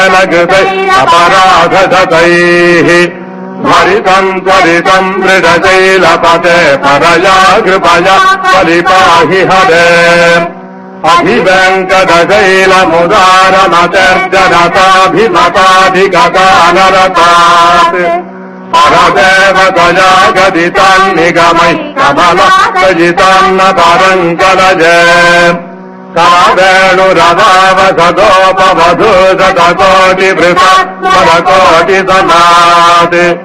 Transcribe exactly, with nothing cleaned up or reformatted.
कालेन कृतैः अपराधतैः भरितम् त्वरितम् मृडशैलपते परया कृपया परिपाहि हरे अभिवेङ्कटशैलमुदारमचर्जनताभिमताधिगतानरतात् परदेवतया गदितान् निगमैः कमलसजितान्न परङ्कलजे कावेणुरवावसदोपवधूशतकोटिभृता परकोटिसमात्